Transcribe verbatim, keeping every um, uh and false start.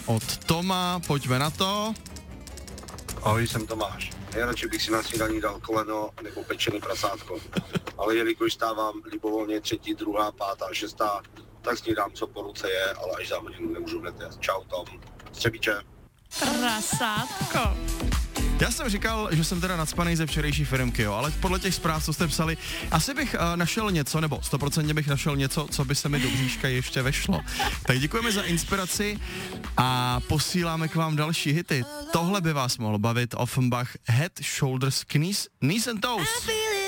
od Toma, pojďme na to. Ahoj, jsem Tomáš. Nejradši bych si na snídaní dal koleno nebo pečený prasátko. Ale jelikož stávám libovolně třetí, druhá, pátá, šestá, tak snídám, co po ruce je, ale až za hodinu nemůžu hned jet. Čau Tom. Střebíče. Prasátko. Já jsem říkal, že jsem teda nacpanej ze včerejší firmky, jo, ale podle těch zpráv, co jste psali, asi bych uh, našel něco, nebo stoprocentně bych našel něco, co by se mi do bříška ještě vešlo. Tak děkujeme za inspiraci a posíláme k vám další hity. Tohle by vás mohlo bavit. Offenbach, Head, Shoulders, Knees, Knees and Toes.